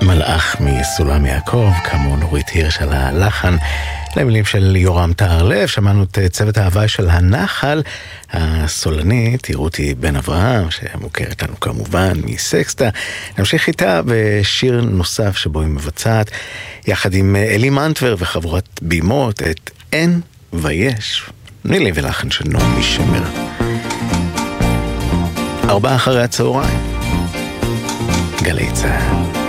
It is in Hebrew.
מלאך מסולם יעקב, כמו נורית הירש על הלחן, למילים של יורם טהרלב. שמענו את צוות ההוואי של הנחל, הסולנית רותי בן אברהם, שמוכרת לנו כמובן מסקסטה. נמשיך איתה בשיר נוסף שבו היא מבצעת, יחד עם אלי מנטבר וחבורת בימות, את אין ויש, מילים ולחן של נעמי שמר. 4 אחרי הצהריים, גלי צהל.